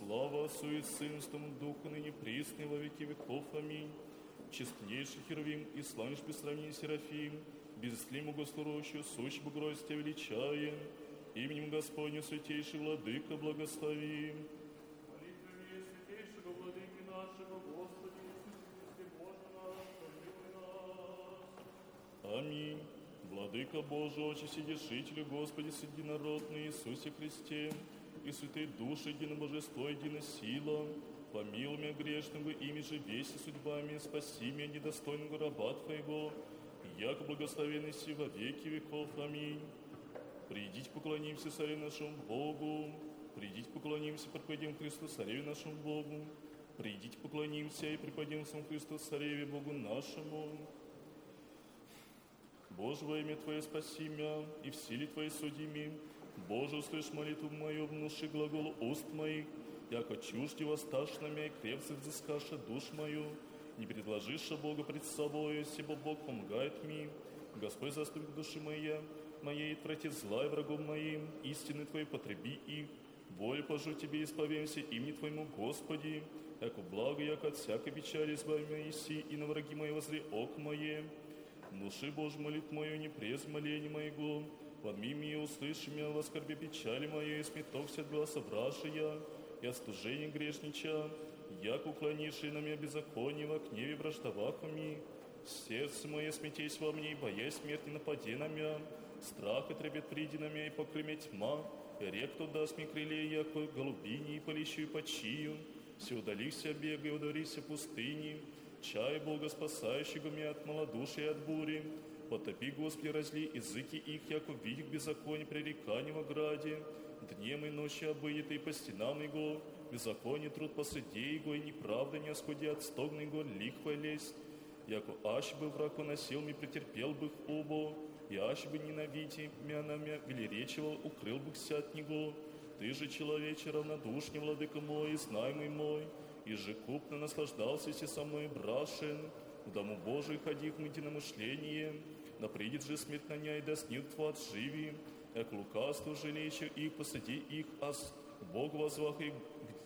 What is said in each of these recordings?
Слава Отцу и Сыну, Святому Духу, ныне присно и во веки веков. Аминь. Честнейший Херувим и славнейший без сравнения Серафим, безыслиму Господрущую, сущий Богородица тебя величаем, именем Господню святейший Владыка благословим. Молитвами святейшего Владыки нашего, Господи Иисусе Христе, Боже наш, помилуй нас. Аминь. Владыка Божий, Отче Вседержителю, Господи Единородный Иисусе Христе, и святые души, едино божество, едино сила, помилуй меня грешного, ими же веси судьбами, спаси меня недостойного раба Твоего, яко благословенный си во веки веков. Аминь. Придите, поклонимся Царю нашему Богу, придите, поклонимся, преподем Христу, Цареве нашему Богу, придите, поклонимся и преподем самому Христу, Цареве Богу нашему. Боже, во имя Твое спаси меня, и в силе Твоей суди меня. Боже, услышь молитву мою, внуши глагол уст моих, яко чужди воссташь на меня, и крепко взыскаша душ мою. Не предложишь Бога пред собою, сибо Бог помогает мне. Господь, заступник души моей, отврати зла и врагом моим, истины Твоей потреби их. Волю пожу Тебе, исповемся имени Твоему, Господи, яко благо, яко от всякой печали избави меня иси, и на враги мои возри око мое. Внуши, Боже, молитву мою, не презь моление моего, подми меня, услыши меня, во скорби печали моей, и сметокся от гласа вражия, и от стужения грешнича, яко уклонивший на меня беззаконие, во гневе враждоваками. Сердце мое смятейся во мне, и боясь смерти напади на меня, страх и трепет приди на меня, и покрыме тьма, и рек кто даст мне крылья, яко голубини, и полищу, и почию, все удалися бега, и ударися пустыни, чай Бога, спасающего меня от малодушия и от бури. Потопи, Господи, разли языки их, яко видих беззаконие пререкания в ограде. Днем и ночью обыдет и по стенам его, беззаконие труд посреди его, и неправда не осходи от стогна его, лихвая лесть. Яко аще бы враг поносил мне, претерпел бы их оба, и аще бы ненавидя меня на меня велеречивал, укрыл бы ся от него. Ты же, человече, равнодушный, владыка мой, и знаемый мой, и же купно наслаждался си со мной брашен, в дому Божий ходих мы единомышление, да придет же смерть на ня, и да снит тват живи, эк лукавство жалеющих их, посади их, ас Бог возвах их,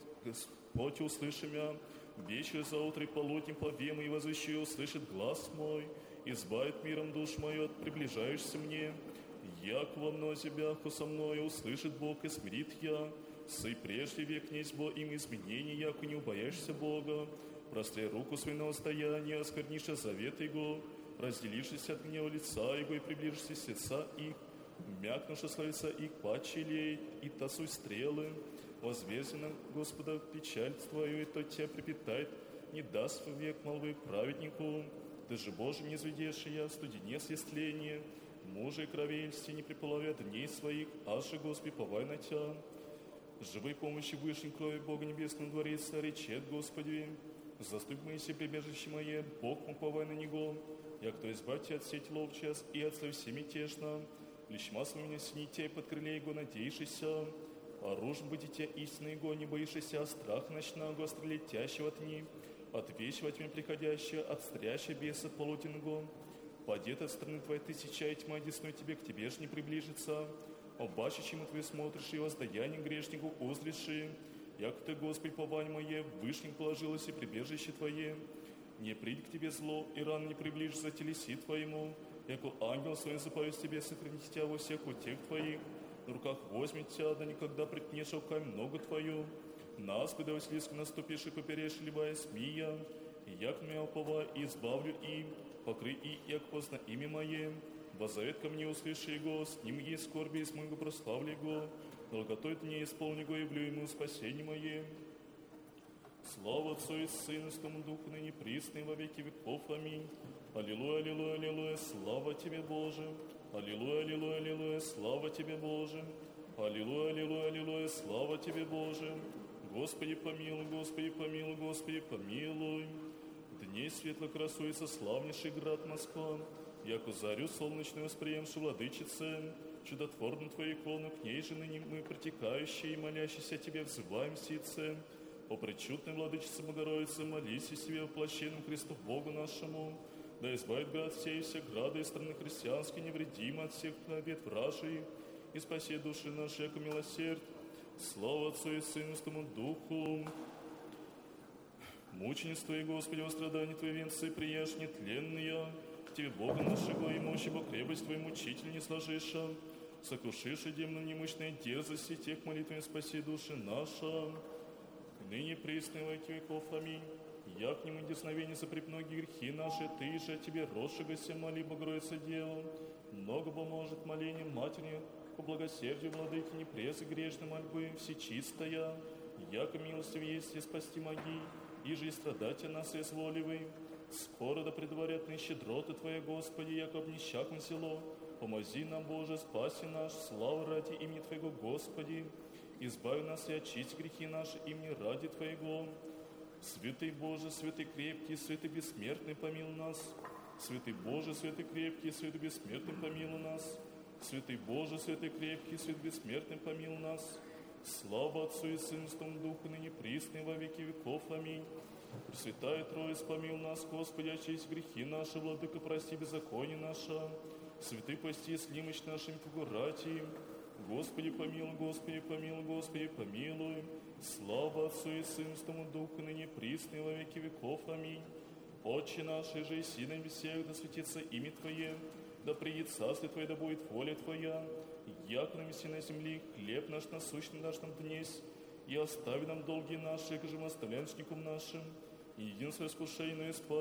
Господь услыши меня, вечер за утро и полотнем повем, и возвещу, услышит глаз мой, избавит миром душ мою от приближаешься мне, як во мнозе бяху со мною, услышит Бог и смирит я, сый прежде век князь Бо им изменений, яко не убояешься Бога, простри руку свою на устояние, осквернишься завет Его, разделившись от гнева лица Его и приближишься сердца их, мякнувши словеса их паче лей, и тасуй стрелы, возверзи на Господа печаль Твою, и то Тебя припитает, не даст век молвы праведнику. Ты же, Боже, не зведешь я, студене слестление, мужа и крови льсти не приполовя дней своих, аж же, Господи, повай на Тя. Живой помощи вышней крови Бога Небесного дворец, речет Господи, заступь Моисей, прибежище мое, Бог уповай на Него, як то избавьте от сети ловчас и от слов всемятежно, лишь масло меня сните, под крылья Его надеешься, оружием будете истинно Его, не боишься, страх ночного, остролетящего от них, от вещи во тьме приходящего, от стрящего беса полотенного, падет от страны Твоей тысяча, и тьма десной Тебе к Тебе ж не приближится, обаче, чему Ты смотришь, и воздаяние грешнику узришь, як Ты, Господи, повань мое, вышних положилось и прибежище Твое, не придь к Тебе зло, и рано не приближится телеси Твоему, яко ангел своим заповесть Тебе сохранить Тебя во всех утех Твоих, на руках возьмет Тебя, да никогда приткнешь руками ногу Твою, нас, когда Василиск наступишь и поперешь, либая смея, и як меня уповай, и избавлю им, покрый и, як поздно имя Мое, воззовет ко мне, услыши Его, с ним есть скорби, и с моего прославлю Его, долготой мне исполни Его, явлю Ему спасение Мое. Слава Отцу и Сыну, Святому Духу, ныне присно и во веки веков. Аминь. Аллилуйя, аллилуйя, аллилуйя, слава Тебе, Боже. Аллилуйя, аллилуйя, аллилуйя, слава Тебе, Боже. Аллилуйя, аллилуйя, аллилуйя, слава Тебе, Боже. Господи, помилуй, Господи, помилуй, Господи, помилуй. Дней светло красуется славнейший град Москва, яко зарю солнечную восприемши владычице, чудотворну Твою икону, к ней же ныне мы, протекающие и молящиеся Тебе, взываем сице. О пречутной владычице Богородице, молись и себе воплощенным Христу Богу нашему, да избавит град сей, все грады и страны христианские невредимо от всех обет вражий, и спаси души наши, яко милосердь. Слава Отцу и Сыну, и Святому Духу. Мученичество и Господи, во страдании Твои венцы прияшь нетленные, Тебе, Бога нашего, и мощи, бо крепость Твою мучитель не сложиша, сокрушишь демону немощные дерзости, тех молитвами спаси души наша, ныне пресны во веки веков. Аминь. Я к нему десновение за препноги грехи наши, Ты же Тебе, росшегося, моли, Богородица Дева, много поможет молением Матери, по благосердию Владыки, не презы грешной мольбы, всечистая, яко милостив есть и спасти моги, и же и страдать о нас изволивый. Скоро да предварят щедроты Твоя, Господи, яко обнищаком село. Помози нам, Боже, спаси наш, славу ради имени Твоего, Господи. Избави нас и очисти грехи наши имени ради Твоего. Святый Боже, святый крепкий, святый бессмертный, помилуй нас. Святый Боже, святый крепкий, святый бессмертный, помилуй нас. Святый Боже, святый крепкий, святый бессмертный, помилуй нас. Слава Отцу и Сыну, и Святому Духу, ныне присно и во веки веков. Аминь. Пресвятая Троица, помилуй нас, Господи, очисти грехи наши, Владыка, прости беззаконие наше. Святый пости с немощь нашими погурати. Господи, помилуй, Господи, помилуй, Господи, помилуй. Слава Отцу и Сыну, и Святому Духу, ныне присно и во веки веков. Аминь. Отче наш, же и си на небесах, да светится имя Твое, да приедет царствие Твое, да будет воля Твоя, яко на небесе на земли, хлеб наш насущный дашь нам днесь, и остави нам долги наши, как же мы оставляем должникам нашим, и единство искушение, но и спаси.